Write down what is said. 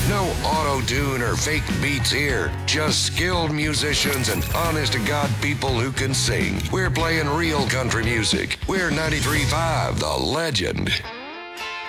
No auto-tune or fake beats here. Just skilled musicians and honest-to-God people who can sing. We're playing real country music. We're 93.5 The Legend.